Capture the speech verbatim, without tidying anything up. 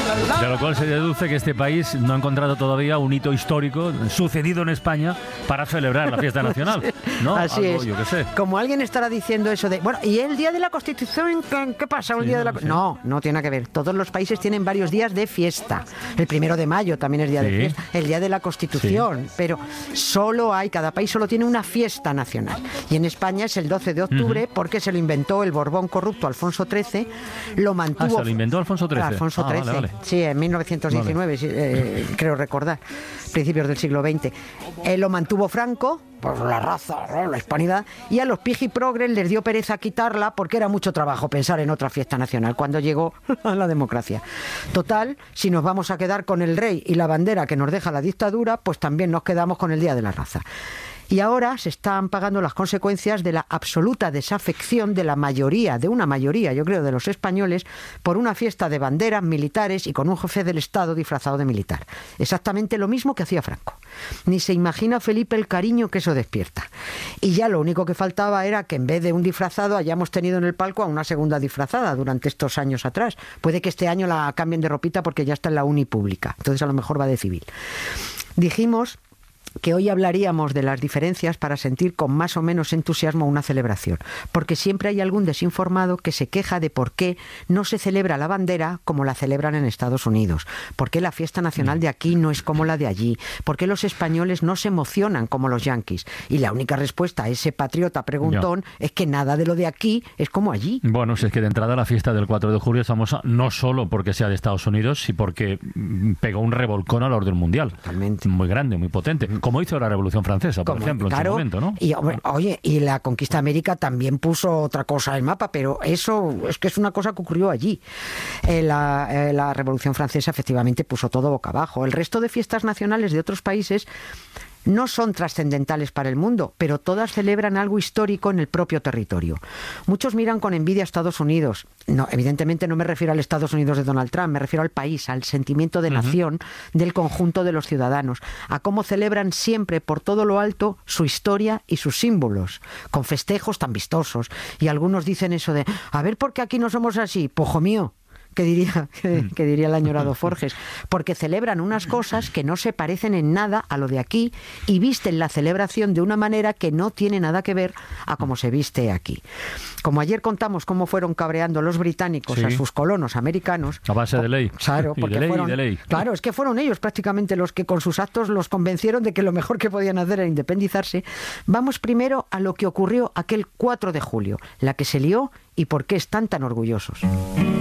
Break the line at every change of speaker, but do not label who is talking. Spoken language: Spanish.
De lo cual se deduce que este país no ha encontrado todavía un hito histórico sucedido en España para celebrar la fiesta nacional, ¿no?
Así
Algo,
es.
yo qué sé.
Como alguien estará diciendo eso de, bueno, ¿y el día de la Constitución qué pasa? ¿El
Sí,
día de la...
no sé.
No, no tiene nada que ver. Todos los países tienen varios días de fiesta. El primero de mayo también es día
Sí.
de fiesta. El día de la Constitución.
Sí.
Pero solo hay, cada país solo tiene una fiesta nacional. Y en España es el doce de octubre uh-huh. porque se lo inventó el Borbón corrupto Alfonso trece. Lo mantuvo...
Ah, se lo inventó Alfonso trece.
Alfonso
ah,
trece.
Vale, vale.
Sí, en mil novecientos diecinueve, vale. eh, creo recordar. Principios del siglo veinte. Eh, lo mantuvo Franco, por la raza, la hispanidad, y a los pijiprogres les dio pereza quitarla porque era mucho trabajo pensar en otra fiesta nacional cuando llegó a la democracia. Total, si nos vamos a quedar con el rey y la bandera que nos deja la dictadura, pues también nos quedamos con el Día de la Raza. Y ahora se están pagando las consecuencias de la absoluta desafección de la mayoría, de una mayoría, yo creo, de los españoles, por una fiesta de banderas militares y con un jefe del Estado disfrazado de militar. Exactamente lo mismo que hacía Franco. Ni se imagina Felipe el cariño que eso despierta. Y ya lo único que faltaba era que en vez de un disfrazado hayamos tenido en el palco a una segunda disfrazada durante estos años atrás. Puede que este año la cambien de ropita porque ya está en la uni pública. Entonces a lo mejor va de civil. Dijimos que hoy hablaríamos de las diferencias para sentir con más o menos entusiasmo una celebración, porque siempre hay algún desinformado que se queja de por qué no se celebra la bandera como la celebran en Estados Unidos, por qué la fiesta nacional de aquí no es como la de allí, por qué los españoles no se emocionan como los yanquis. Y la única respuesta a ese patriota preguntón ya. es que nada de lo de aquí es como allí.
Bueno, si es que de entrada la fiesta del cuatro de julio es famosa no solo porque sea de Estados Unidos, sino porque pegó un revolcón al orden mundial.
Totalmente.
Muy grande, muy potente. Como hizo la Revolución Francesa, por
Como,
ejemplo, en
claro,
su momento, ¿no?
Y, oye, y la conquista de América también puso otra cosa en el mapa, pero eso es que es una cosa que ocurrió allí. Eh, la, eh, la Revolución Francesa efectivamente puso todo boca abajo. El resto de fiestas nacionales de otros países no son trascendentales para el mundo, pero todas celebran algo histórico en el propio territorio. Muchos miran con envidia a Estados Unidos. No, evidentemente no me refiero al Estados Unidos de Donald Trump, me refiero al país, al sentimiento de nación uh-huh. del conjunto de los ciudadanos, a cómo celebran siempre por todo lo alto su historia y sus símbolos, con festejos tan vistosos. Y algunos dicen eso de, a ver, ¿por qué aquí no somos así? Pojo mío. Que diría, que, que diría el añorado Forges, porque celebran unas cosas que no se parecen en nada a lo de aquí y visten la celebración de una manera que no tiene nada que ver a cómo se viste aquí. Como ayer contamos cómo fueron cabreando los británicos sí. a sus colonos americanos.
A base de ley.
Claro, porque
y de ley,
fueron,
y de ley.
Claro, es que fueron ellos prácticamente los que con sus actos los convencieron de que lo mejor que podían hacer era independizarse. Vamos primero a lo que ocurrió aquel cuatro de julio, la que se lió y por qué están tan orgullosos.